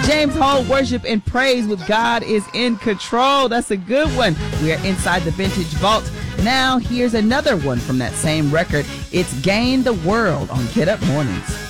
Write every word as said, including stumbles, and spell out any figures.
James Hall, Worship and Praise with God is in Control. That's a good one. We are inside the Vintage Vault. Now, here's another one from that same record. It's Gain the World on Get Up Mornings.